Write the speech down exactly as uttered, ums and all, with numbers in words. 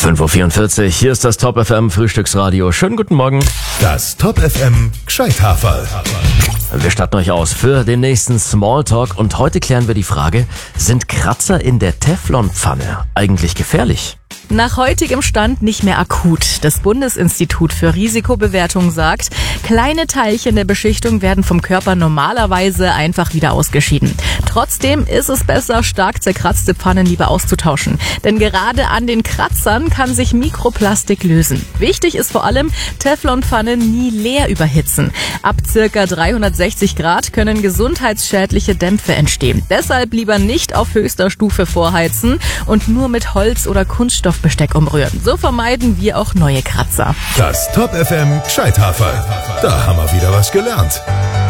fünf Uhr vierundvierzig, hier ist das Top F M Frühstücksradio. Schönen guten Morgen. Das Top F M Gescheithaferl. Wir starten euch aus für den nächsten Smalltalk und heute klären wir die Frage, sind Kratzer in der Teflonpfanne eigentlich gefährlich? Nach heutigem Stand nicht mehr akut. Das Bundesinstitut für Risikobewertung sagt, kleine Teilchen der Beschichtung werden vom Körper normalerweise einfach wieder ausgeschieden. Trotzdem ist es besser, stark zerkratzte Pfannen lieber auszutauschen. Denn gerade an den Kratzern kann sich Mikroplastik lösen. Wichtig ist vor allem, Teflonpfannen nie leer überhitzen. Ab circa dreihundertsechzig Grad können gesundheitsschädliche Dämpfe entstehen. Deshalb lieber nicht auf höchster Stufe vorheizen und nur mit Holz oder Kunststoff Besteck umrühren. So vermeiden wir auch neue Kratzer. Das Top F M Gescheithaferl. Da haben wir wieder was gelernt.